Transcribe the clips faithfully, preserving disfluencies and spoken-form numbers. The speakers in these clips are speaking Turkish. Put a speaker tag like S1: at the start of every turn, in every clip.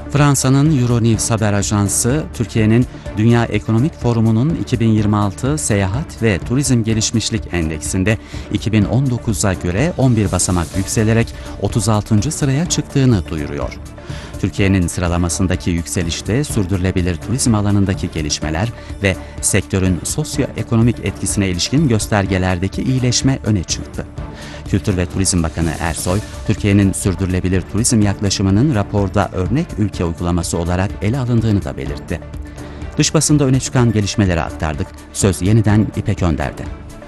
S1: Fransa'nın Euronews haber ajansı, Türkiye'nin Dünya Ekonomik Forumu'nun iki bin yirmi altı Seyahat ve Turizm Gelişmişlik Endeksinde iki bin on dokuza göre on bir basamak yükselerek otuz altıncı sıraya çıktığını duyuruyor. Türkiye'nin sıralamasındaki yükselişte sürdürülebilir turizm alanındaki gelişmeler ve sektörün sosyoekonomik etkisine ilişkin göstergelerdeki iyileşme öne çıktı. Kültür ve Turizm Bakanı Ersoy, Türkiye'nin sürdürülebilir turizm yaklaşımının raporda örnek ülke uygulaması olarak ele alındığını da belirtti. Dış basında öne çıkan gelişmeleri aktardık. Söz yeniden İpek Önder'de.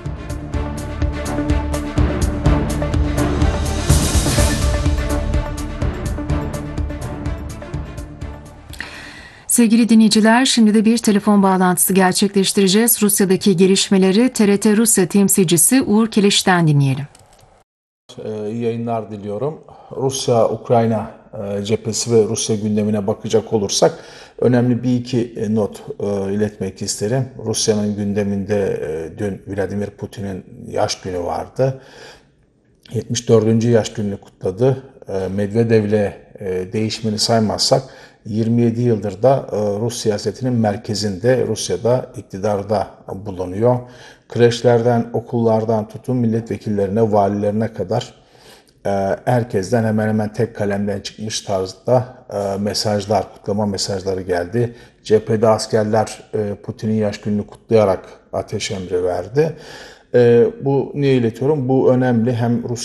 S2: Sevgili dinleyiciler, şimdi de bir telefon bağlantısı gerçekleştireceğiz. Rusya'daki gelişmeleri T R T Rusya temsilcisi Uğur Keleş'ten dinleyelim.
S3: İyi yayınlar diliyorum. Rusya-Ukrayna cephesi ve Rusya gündemine bakacak olursak önemli bir iki not iletmek isterim. Rusya'nın gündeminde dün Vladimir Putin'in yaş günü vardı. yetmiş dördüncü yaş gününü kutladı. Medvedev'le değişimini saymazsak yirmi yedi yıldır da Rus siyasetinin merkezinde, Rusya'da iktidarda bulunuyor. Kreşlerden, okullardan tutun milletvekillerine, valilerine kadar herkesten hemen hemen tek kalemden çıkmış tarzda mesajlar, kutlama mesajları geldi. Cephede askerler Putin'in yaş gününü kutlayarak ateş emri verdi. Bu niye iletiyorum? Bu önemli. Hem Rusya